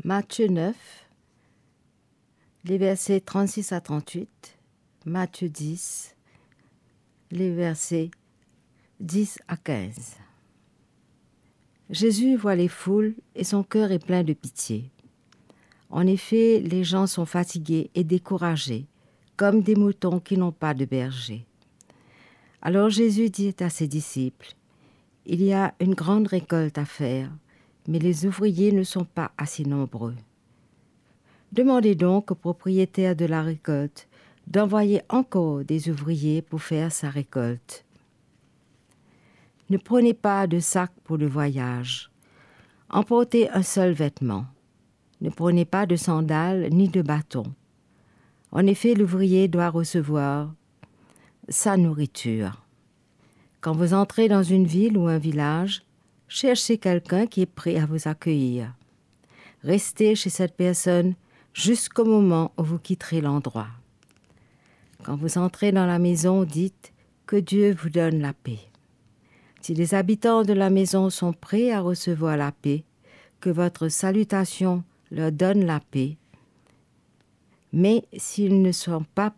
Matthieu 9, les versets 36 à 38, Matthieu 10, les versets 10 à 15. Jésus voit les foules et son cœur est plein de pitié. En effet, les gens sont fatigués et découragés, comme des moutons qui n'ont pas de berger. Alors Jésus dit à ses disciples, « Il y a une grande récolte à faire, mais les ouvriers ne sont pas assez nombreux. Demandez donc au propriétaire de la récolte d'envoyer encore des ouvriers pour faire sa récolte. Ne prenez pas de sac pour le voyage. Emportez un seul vêtement. Ne prenez pas de sandales ni de bâton. En effet, l'ouvrier doit recevoir sa nourriture. Quand vous entrez dans une ville ou un village, cherchez quelqu'un qui est prêt à vous accueillir. Restez chez cette personne jusqu'au moment où vous quitterez l'endroit. Quand vous entrez dans la maison, dites que Dieu vous donne la paix. Si les habitants de la maison sont prêts à recevoir la paix, que votre salutation leur donne la paix. Mais s'ils ne sont pas